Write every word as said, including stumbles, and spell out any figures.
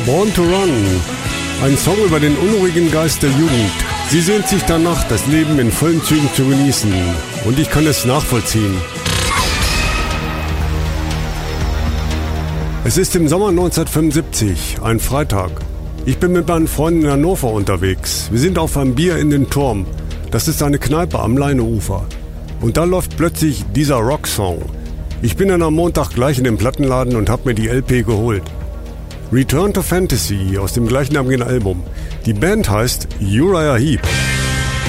Born to Run, ein Song über den unruhigen Geist der Jugend. Sie sehnt sich danach, das Leben in vollen Zügen zu genießen. Und ich kann es nachvollziehen. Es ist im Sommer neunzehnhundertfünfundsiebzig, ein Freitag. Ich bin mit meinen Freunden in Hannover unterwegs. Wir sind auf einem Bier in den Turm. Das ist eine Kneipe am Leineufer. Und da läuft plötzlich dieser Rocksong. Ich bin dann am Montag gleich in den Plattenladen und habe mir die L P geholt. Return to Fantasy aus dem gleichnamigen Album. Die Band heißt Uriah Heep.